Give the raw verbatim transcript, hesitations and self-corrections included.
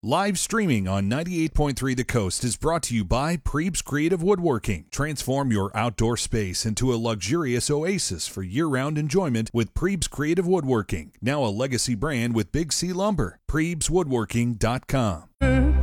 Live streaming on ninety-eight point three The Coast is brought to you by Prebes Creative Woodworking. Transform your outdoor space into a luxurious oasis for year-round enjoyment with Prebes Creative Woodworking. Now a legacy brand with Big C Lumber. Prebes Woodworking dot com.